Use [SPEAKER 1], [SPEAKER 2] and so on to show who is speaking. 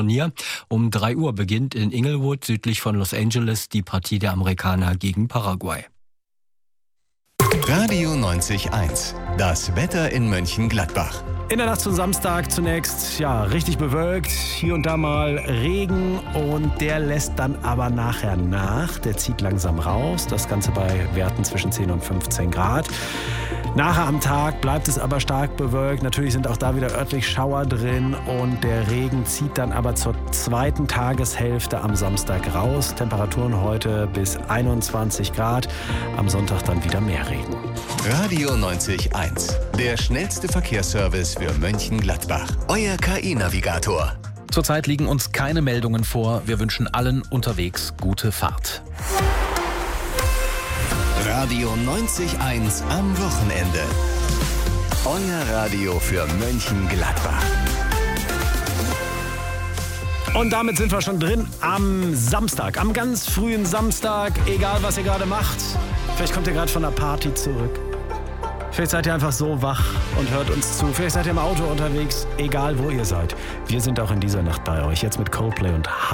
[SPEAKER 1] Turnier. Um 3 Uhr beginnt in Inglewood, südlich von Los Angeles, die Partie der Amerikaner gegen Paraguay.
[SPEAKER 2] Radio 90.1, das Wetter in Mönchengladbach.
[SPEAKER 3] In der Nacht zum Samstag zunächst, richtig bewölkt, hier und da mal Regen und der lässt dann aber nachher nach. Der zieht langsam raus, das Ganze bei Werten zwischen 10 und 15 Grad. Nachher am Tag bleibt es aber stark bewölkt. Natürlich sind auch da wieder örtlich Schauer drin und der Regen zieht dann aber zur zweiten Tageshälfte am Samstag raus. Temperaturen heute bis 21 Grad, am Sonntag dann wieder mehr Regen.
[SPEAKER 2] Radio 90.1, der schnellste Verkehrsservice für Mönchengladbach. Euer KI-Navigator.
[SPEAKER 4] Zurzeit liegen uns keine Meldungen vor. Wir wünschen allen unterwegs gute Fahrt.
[SPEAKER 2] Radio 90.1 am Wochenende. Euer Radio für Mönchengladbach.
[SPEAKER 3] Und damit sind wir schon drin am Samstag, am ganz frühen Samstag, egal was ihr gerade macht. Vielleicht kommt ihr gerade von der Party zurück. Vielleicht seid ihr einfach so wach und hört uns zu. Vielleicht seid ihr im Auto unterwegs, egal wo ihr seid. Wir sind auch in dieser Nacht bei euch. Jetzt mit Coldplay und